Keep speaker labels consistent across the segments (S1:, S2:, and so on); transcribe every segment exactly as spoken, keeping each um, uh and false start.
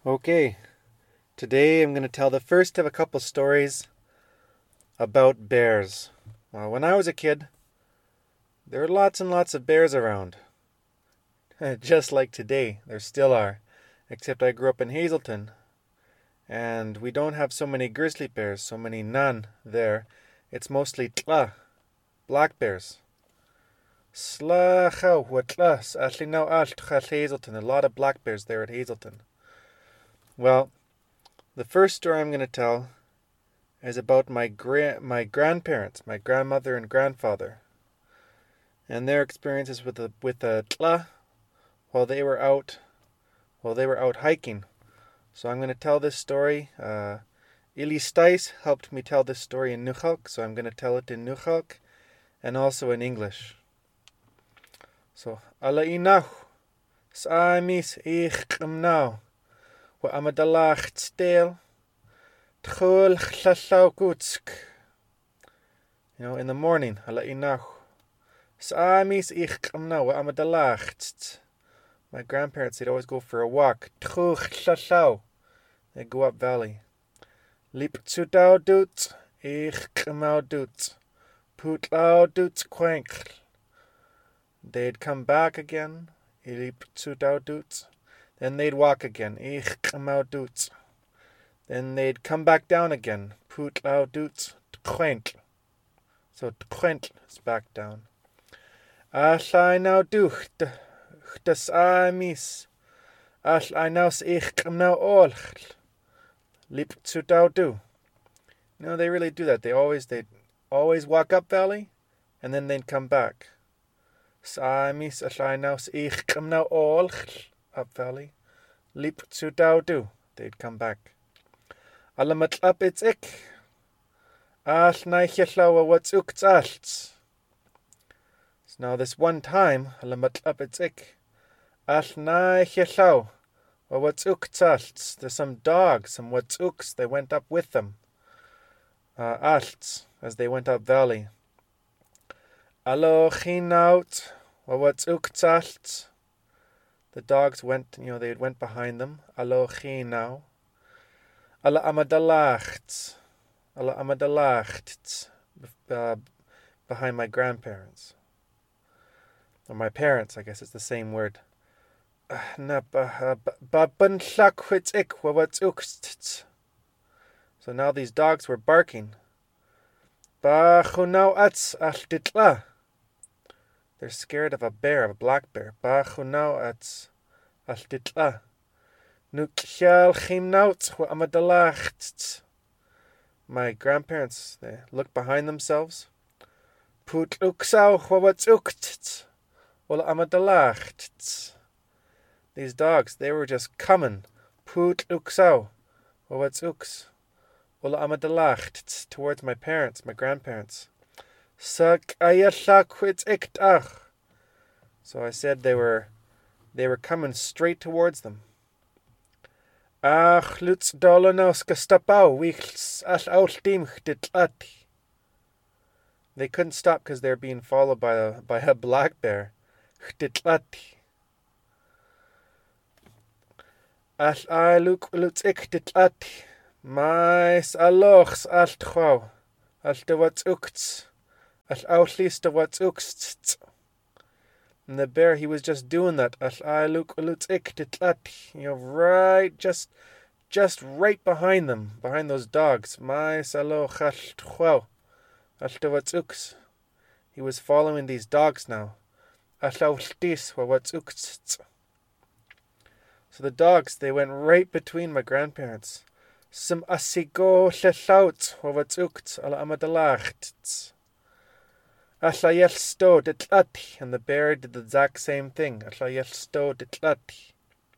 S1: Okay, today I'm going to tell the first of a couple stories about bears. Well, when I was a kid, there were lots and lots of bears around. Just like today, there still are. Except I grew up in Hazelton, and we don't have so many grizzly bears, so many none there. It's mostly tla, black bears. Slachow, watlas, actually now alt Hazelton, a lot of black bears there at Hazelton. Well, the first story I'm going to tell is about my gra- my grandparents, my grandmother and grandfather, and their experiences with the with the tla while they were out while they were out hiking. So I'm going to tell this story. Uh, Ili Stice helped me tell this story in Nukhalk, so I'm going to tell it in Nukhalk and also in English. So ala inach saamis ich now wa amadalach stel tchul chlasau gutsk. You know, in the morning, ala inach saamis ich now wa amadalach. My grandparents, they'd always go for a walk. Tchul chlasau. They'd go up valley. Lip tsudau dut ich mau dut putlau dut quankl. They'd come back again. Lip tsudau dut. Then they'd walk again. Ich mau dut. Then they'd come back down again. Putlau dut quankl. So quankl is back down. Allai now ducht. Das amis. All I now ich now all. Lip to dau do. No, they really do that. They always they always walk up valley, and then they'd come back. Samis all I now ich now all up valley. Lip to dau do. They'd come back. Alamat up it's ik. All naichelawa what's ukt alts. Now this one time, alamat up it's ik. All naichelawa. Well, what's uktalts? There's some dogs, some what's uks. They went up with them. Uh, alts, as they went up valley. Allo chinaut. Well, what's uktalts? The dogs went, you know, they went behind them. Allo chinau. Alla amadalachts. Alla amadalachts. Uh, behind my grandparents. Or my parents, I guess it's the same word. So now these dogs were barking. They're scared of a bear, of a black bear. My grandparents, they looked behind themselves. These dogs, they were just coming. Put uksau. Well, what's uks? Ola amadalacht towards my parents, my grandparents. Sak ayashakwit iktach. So I said they were they were coming straight towards them. Ach lutz dolonaus gestapau wichs al austim chtitati. They couldn't stop because they're being followed by a by a black bear. Chtitati. Al aluk luts iktitlati. Mais alochs alt chau. Al de wats ukts. Al outlis de wats ukts. And the bear, he was just doing that. Al aluk luts iktitlati. You know, right, just, just right behind them, behind those dogs. Mais aloch al chau. Al de wats uks. He was following these dogs now. Al outlis wats ukts. So the dogs, they went right between my grandparents. Some asigo lelaut what's ukt ala amadalacht. Ashayel sto ditlati, and the bear did the exact same thing. Ashayel sto ditlati.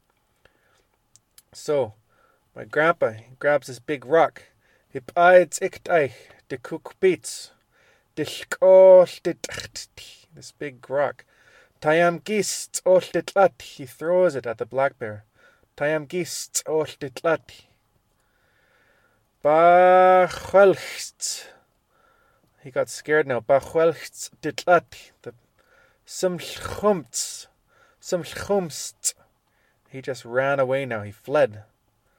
S1: So my grandpa, he grabs this big rock. Hip aids iktai de cook beats. Dishko ditlati. This big rock. Tayam gist ol ditlati. He throws it at the black bear. Tayam gist ol ditlati. Bachwelcht. He got scared now. Bachwelcht ditlati. The some chumts. Some chumst. He just ran away now. He fled.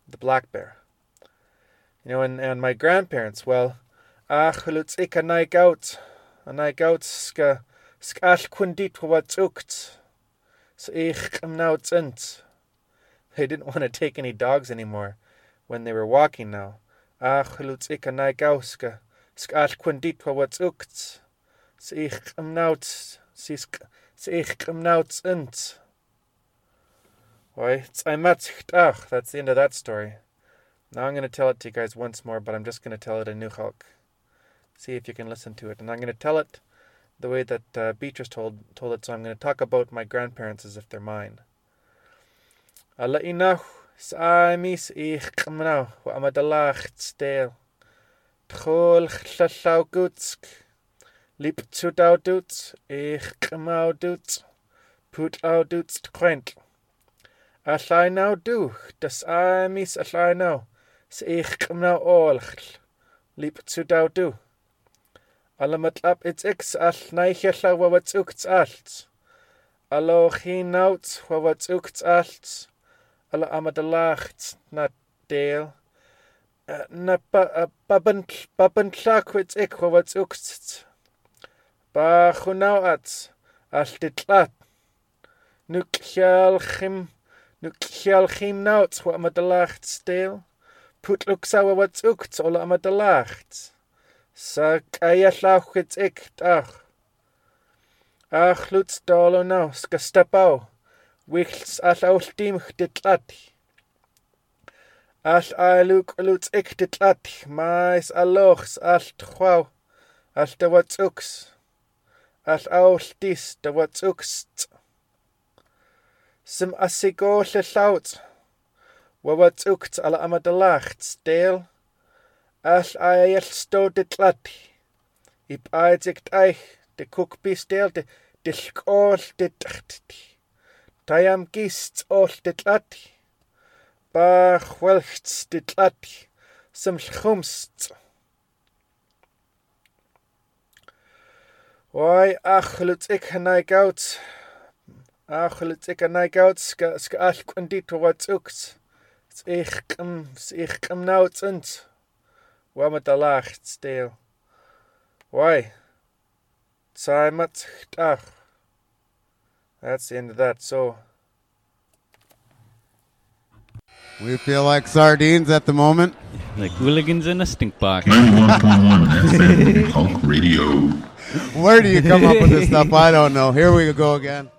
S1: the black bear. You know, and, and my grandparents, well, ach, luts ik a naik out, a naik out, ska, skal kundit wat ukt, so ich am now tzint. They didn't want to take any dogs anymore when they were walking now. Ach, luts ik a naik out, ska, skal kundit wat ukt, so ich am now tzint, so ich am now tzint. Why, tzaimat, that's the end of that story. Now I'm going to tell it to you guys once more, but I'm just going to tell it in Nuchalk. See if you can listen to it. And I'm going to tell it the way that uh, Beatrice told told it, so I'm going to talk about my grandparents as if they're mine. Alla inach saimis ich kamnau wa amadalach stel. Tchol chlasau gutsk. Lip tsudau duts ich kamau duts. Put au duts tkwent. Allai now do, das aimis allai now. Ich kamnau olch. Lip tsudau do. Alla matlap it's ix all naichella wa wat ukts alt. Allo chin nauts wa wat ukts alt. Alla amadalacht na deel. Na babentlaak wits ik wa wat ukts. Ba chunau at. All dit lat. Nukjal chim. Nukjal chim nauts wa amadalacht steel. Put luksa wa wat ukts alla amadalacht. Sa kaya llawchyd ik dach. Ach lwts dolo naw, ska stepau. Wichls all awl dimch ditlati. All ailwg lwts ik ditlati. Mais alochs all tchwaw. All da wat uks. All awl dis da wat uks. Sim asigo lle llawt. Wa wat uks ala amadalacht stel. All ael sto ditlati. Ip aedig eich, de cookbis deel, de dilk ol ditlati. Tayam gist ol ditlati. Ba chwelchts ditlati. Sim chumst. Wai ach lut ik hanai gout. Ach lut ik hanai gout, ska ska all kwandit wat uks. Ich kam, ich kam nou tzint. Wamadalacht steel. Why? Tzaimat chtach. That's the end of that, so.
S2: We feel like sardines at the moment.
S3: Like hooligans in a stink box.
S4: ninety-one point one F M Talk Radio.
S2: Where do you come up with this stuff? I don't know. Here we go again.